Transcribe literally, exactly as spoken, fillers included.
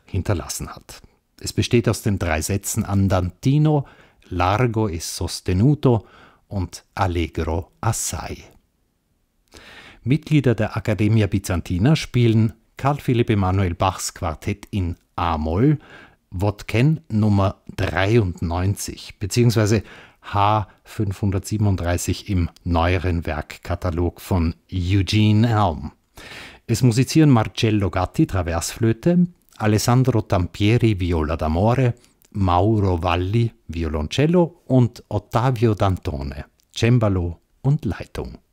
hinterlassen hat. Es besteht aus den drei Sätzen Andantino, Largo e sostenuto und Allegro assai. Mitglieder der Accademia Byzantina spielen Carl Philipp Emanuel Bachs Quartett in a-Moll, Wodken Nummer dreiundneunzig bzw. H fünfhundertsiebenunddreißig im neueren Werkkatalog von Eugene Elm. Es musizieren Marcello Gatti Traversflöte, Alessandro Tampieri Viola d'Amore, Mauro Valli Violoncello und Ottavio Dantone Cembalo und Leitung.